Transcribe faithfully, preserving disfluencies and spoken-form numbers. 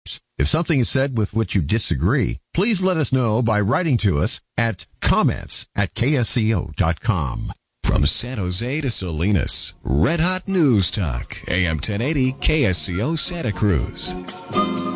If something is said with which you disagree, please let us know by writing to us at comments at K S C O dot com. From San Jose to Salinas, Red Hot News Talk, A M ten eighty K S C O Santa Cruz.